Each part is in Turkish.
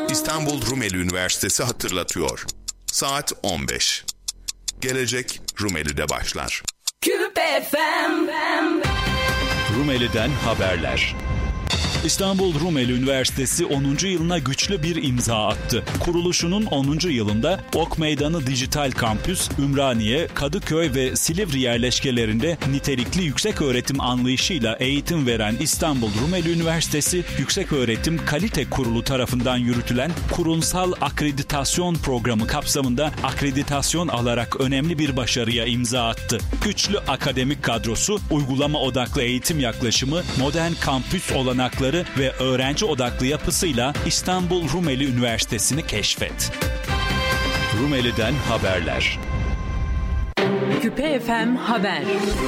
İstanbul Rumeli Üniversitesi hatırlatıyor. Saat 15. Gelecek Rumeli'de başlar. Küpe FM. Rumeli'den haberler. İstanbul Rumeli Üniversitesi 10. yılına güçlü bir imza attı. Kuruluşunun 10. yılında Ok Meydanı Dijital Kampüs, Ümraniye, Kadıköy ve Silivri yerleşkelerinde nitelikli yükseköğretim anlayışıyla eğitim veren İstanbul Rumeli Üniversitesi, Yükseköğretim Kalite Kurulu tarafından yürütülen kurumsal akreditasyon programı kapsamında akreditasyon alarak önemli bir başarıya imza attı. Güçlü akademik kadrosu, uygulama odaklı eğitim yaklaşımı, modern kampüs olanakları ve öğrenci odaklı yapısıyla İstanbul Rumeli Üniversitesi'ni keşfet. Rumeli'den haberler. Küpe FM Haber.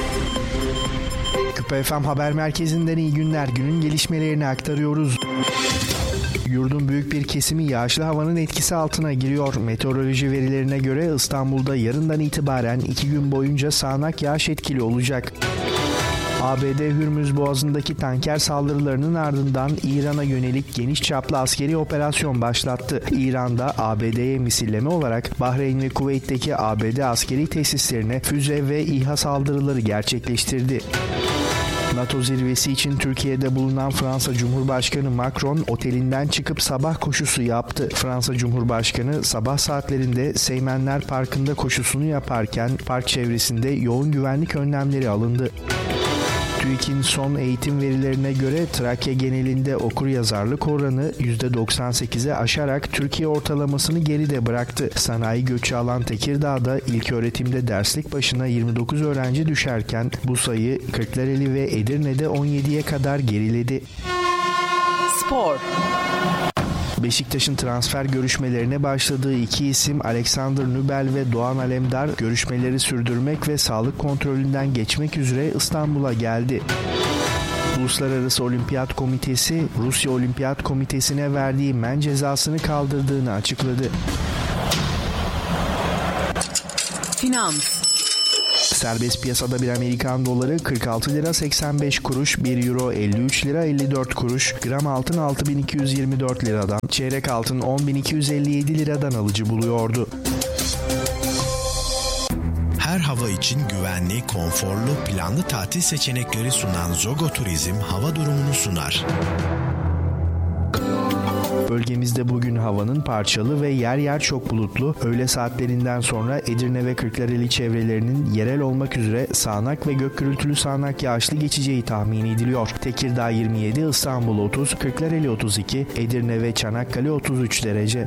Küpe FM Haber Merkezi'nden iyi günler. Günün gelişmelerini aktarıyoruz. Yurdun büyük bir kesimi yağışlı havanın etkisi altına giriyor. Meteoroloji verilerine göre İstanbul'da yarından itibaren 2 gün boyunca sağanak yağış etkili olacak. ABD Hürmüz Boğazı'ndaki tanker saldırılarının ardından İran'a yönelik geniş çaplı askeri operasyon başlattı. İran'da ABD'ye misilleme olarak Bahreyn ve Kuveyt'teki ABD askeri tesislerine füze ve İHA saldırıları gerçekleştirdi. NATO zirvesi için Türkiye'de bulunan Fransa Cumhurbaşkanı Macron otelinden çıkıp sabah koşusu yaptı. Fransa Cumhurbaşkanı sabah saatlerinde Seymenler Parkı'nda koşusunu yaparken park çevresinde yoğun güvenlik önlemleri alındı. TÜİK'in son eğitim verilerine göre Trakya genelinde okuryazarlık oranı %98'e aşarak Türkiye ortalamasını geride bıraktı. Sanayi göçü alan Tekirdağ'da ilköğretimde derslik başına 29 öğrenci düşerken bu sayı Kırklareli ve Edirne'de 17'ye kadar geriledi. Spor. Beşiktaş'ın transfer görüşmelerine başladığı iki isim Alexander Nübel ve Doğan Alemdar görüşmeleri sürdürmek ve sağlık kontrolünden geçmek üzere İstanbul'a geldi. Uluslararası Olimpiyat Komitesi, Rusya Olimpiyat Komitesi'ne verdiği men cezasını kaldırdığını açıkladı. Finans. Serbest piyasada bir Amerikan doları 46 lira 85 kuruş, 1 euro 53 lira 54 kuruş, gram altın 6224 liradan, çeyrek altın 10.257 liradan alıcı buluyordu. Her hava için güvenli, konforlu, planlı tatil seçenekleri sunan Zogo Turizm hava durumunu sunar. Bölgemizde bugün havanın parçalı ve yer yer çok bulutlu. Öğle saatlerinden sonra Edirne ve Kırklareli çevrelerinin yerel olmak üzere sağanak ve gök gürültülü sağanak yağışlı geçeceği tahmin ediliyor. Tekirdağ 27, İstanbul 30, Kırklareli 32, Edirne ve Çanakkale 33 derece.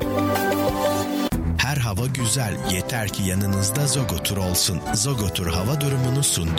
Her hava güzel, yeter ki yanınızda Zogo Tur olsun. Zogo Tur hava durumunu sundu.